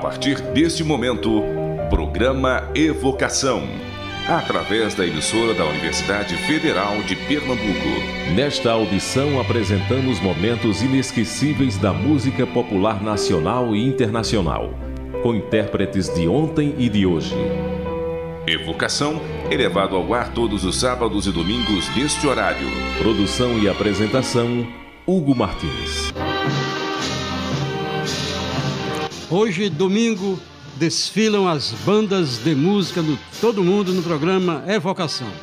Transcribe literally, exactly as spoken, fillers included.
partir deste momento, programa Evocação, através da emissora da Universidade Federal de Pernambuco. Nesta audição apresentamos momentos inesquecíveis da música popular nacional e internacional, com intérpretes de ontem e de hoje. Evocação é levado ao ar todos os sábados e domingos neste horário. Produção e apresentação, Hugo Martins. Hoje, domingo, desfilam as bandas de música de todo mundo no programa Evocação.